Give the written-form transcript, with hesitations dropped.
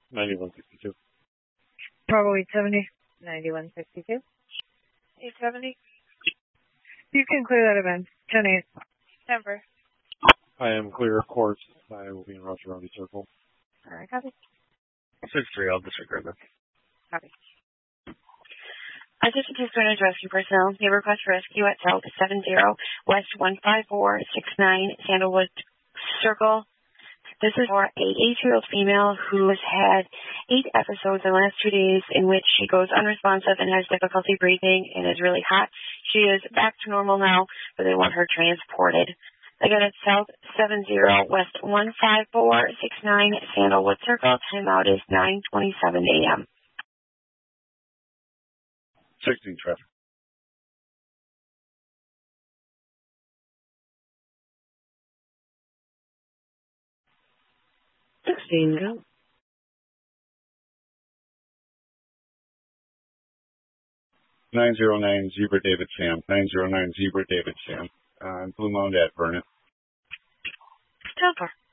9162. Bravo 870. 9162. 870. You can clear that event. 10-8. Denver. I am clear, of course. I will be in Roger Roundy Circle. All right, copy. 6-3, I'll disregard that. Copy. Assistant to Surrender Rescue Personnel. May request rescue at South 70 West 15469 Sandalwood Circle. This is for a 8-year-old female who has had 8 episodes in the last 2 days in which she goes unresponsive and has difficulty breathing and is really hot. She is back to normal now, but they want her transported. Again, it's South 70 West 15469 Sandalwood Circle. Timeout is 9:27 a.m. 16 traffic. Go. 909 Zebra David Sam. 909 Zebra David Sam. Blue Mound at Vernon. Denver.